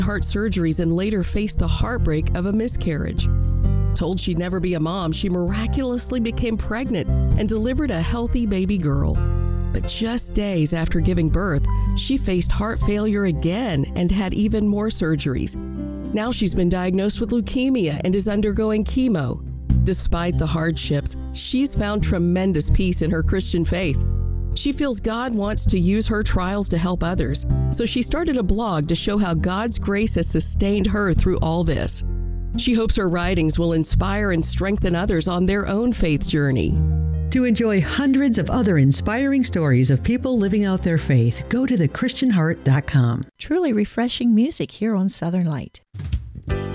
heart surgeries and later faced the heartbreak of a miscarriage. Told she'd never be a mom, she miraculously became pregnant and delivered a healthy baby girl. But just days after giving birth, she faced heart failure again and had even more surgeries. Now she's been diagnosed with leukemia and is undergoing chemo. Despite the hardships, she's found tremendous peace in her Christian faith. She feels God wants to use her trials to help others, so she started a blog to show how God's grace has sustained her through all this. She hopes her writings will inspire and strengthen others on their own faith journey. To enjoy hundreds of other inspiring stories of people living out their faith, go to thechristianheart.com. Truly refreshing music here on Southern Light.